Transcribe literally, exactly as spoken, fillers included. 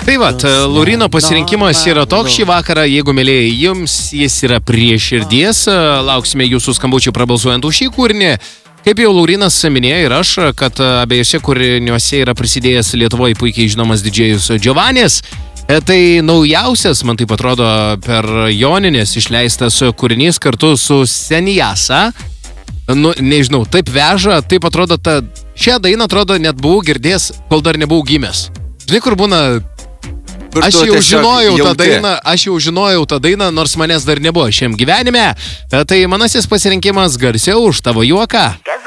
Tai va, Laurino pasirinkimas yra toks šį vakarą, jeigu mėlėjai jums, jis yra prie širdies, lauksime jūsų skambučių prabalsuojant už šį kūrinį. Kaip jau Laurinas minėjo ir aš, kad abiejose kūriniuose yra prisidėjęs Lietuvoje puikiai žinomas didžėjus Giovannis. Tai naujausias, man taip atrodo, per Joninės išleistas kūrinys kartu su Senjasa. Nu, nežinau, taip veža, taip atrodo, ta, šią dainą atrodo net buvau girdėjęs, kol dar nebuvau gimęs. Žinai, kur būna, aš jau žinojau tą dainą, aš jau žinojau tą dainą, nors manęs dar nebuvo šiam gyvenime. Tai manasis pasirinkimas garsiau už tavo juoką.